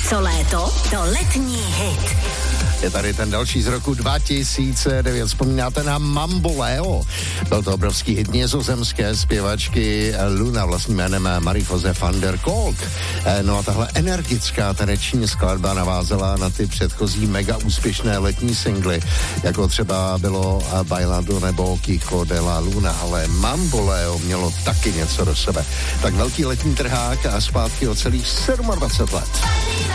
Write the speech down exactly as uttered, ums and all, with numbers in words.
Co léto, to letní hit. Je tady ten další z roku dva tisíce devět. Vzpomínáte na Mambo Leo? Byl to obrovský hit nizozemské zpěvačky Luna, vlastním jménem Marie-José van der Kolk. No a tahle energická taneční skladba navázela na ty předchozí mega úspěšné letní singly, jako třeba bylo Bailando nebo Kiko de la Luna, ale Mambo Leo mělo taky něco do sebe. Tak velký letní trhák a zpátky o celých dvacet sedm let.